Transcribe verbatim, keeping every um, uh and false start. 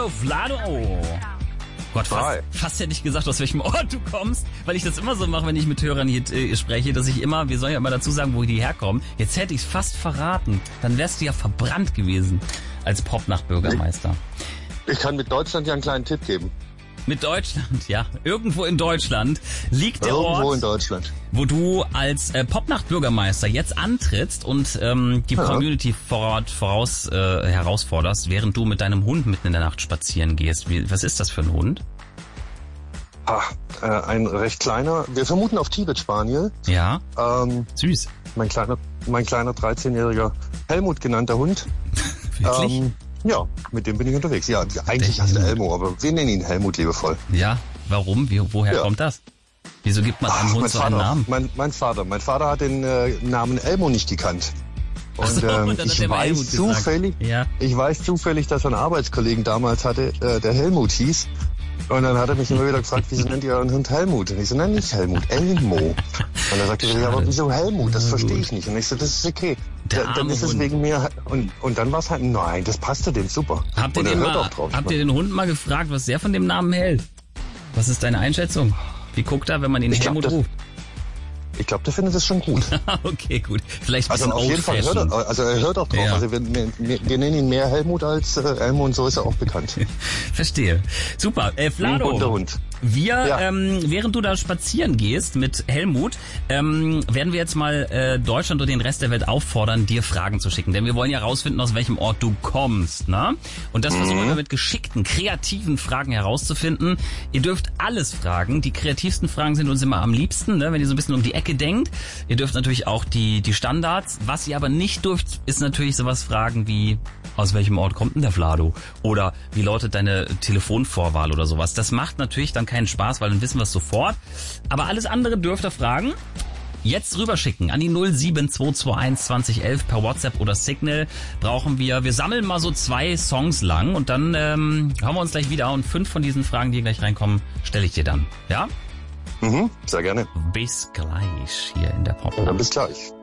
Hallo Vlado. Gott, fast, Hi. fast hätte ich gesagt, aus welchem Ort du kommst, weil ich das immer so mache, wenn ich mit Hörern hier äh, spreche, dass ich immer, wir sollen ja immer dazu sagen, wo die herkommen. Jetzt hätte ich es fast verraten. Dann wärst du ja verbrannt gewesen als Popnacht-Bürgermeister. Ich kann mit Deutschland ja einen kleinen Tipp geben. Mit Deutschland, ja. Irgendwo in Deutschland liegt der Irgendwo Ort, in Deutschland. wo du als äh, Popnacht-Bürgermeister jetzt antrittst und ähm, die Ja. Community vor Ort voraus äh, herausforderst, während du mit deinem Hund mitten in der Nacht spazieren gehst. Wie, was ist das für ein Hund? Ah, äh, ein recht kleiner, wir vermuten auf Tibet-Spaniel. Ja, Ähm, süß. mein kleiner, mein kleiner dreizehnjähriger Helmut genannter Hund. Wirklich? Ähm, ja, mit dem bin ich unterwegs. Ja, eigentlich Der heißt er Helmut. Elmo, aber wir nennen ihn Helmut liebevoll. Ja, warum? Wie, woher Ja. kommt das? Wieso gibt man einem Ach, Hund mein so einen Vater, Namen? mein, mein Vater, mein Vater hat den äh, Namen Elmo nicht gekannt. Und Ach so, ähm, und dann hat ich er mal Helmut weiß gesagt. zufällig, Ja. ich weiß zufällig, dass er einen Arbeitskollegen damals hatte, äh, der Helmut hieß. Und dann hat er mich immer wieder gefragt, wieso nennt ihr euren Hund Helmut? Und ich so, nein, nicht Helmut, Elmo. Und er sagte, ja, aber wieso Helmut? Das verstehe ich nicht. Und ich so, das ist okay. Der Da, dann arme ist es Hund. wegen mir. Und, und dann war es halt, nein, das passte dem super. Habt ihr, und er den hört mal, auch drauf. habt ihr den Hund mal gefragt, was der von dem Namen hält? Was ist deine Einschätzung? Wie guckt er, wenn man ihn Ich glaub, Helmut das- ruft? Ich glaube, der findet es schon gut. Okay, gut. Vielleicht ein Also bisschen auf jeden Fall hört er, old-fashioned. also er hört auch drauf. Ja. Also wir, wir, wir nennen ihn mehr Helmut als äh, Elmo und so ist er auch bekannt. Verstehe. Super. Äh, Wie ein Flado, bunter Hund. wir, Ja. ähm, während du da spazieren gehst mit Helmut, ähm, werden wir jetzt mal äh, Deutschland und den Rest der Welt auffordern, dir Fragen zu schicken. Denn wir wollen ja rausfinden, aus welchem Ort du kommst. Ne? Und das versuchen wir mit geschickten, kreativen Fragen herauszufinden. Ihr dürft alles fragen. Die kreativsten Fragen sind uns immer am liebsten, ne? Wenn ihr so ein bisschen um die Ecke denkt. Ihr dürft natürlich auch die, die Standards. Was ihr aber nicht dürft, ist natürlich sowas fragen wie, aus welchem Ort kommt denn der Flado? Oder wie lautet deine Telefonvorwahl oder sowas? Das macht natürlich dann keinen Spaß, weil dann wissen wir es sofort. Aber alles andere dürft ihr fragen. Jetzt rüberschicken an die null sieben zwei zwei eins zwanzig elf per WhatsApp oder Signal brauchen wir. Wir sammeln mal so zwei Songs lang und dann ähm, hören wir uns gleich wieder. Und fünf von diesen Fragen, die gleich reinkommen, stelle ich dir dann. Ja? Mhm, sehr gerne. Bis gleich hier in der Pop. Und dann bis gleich.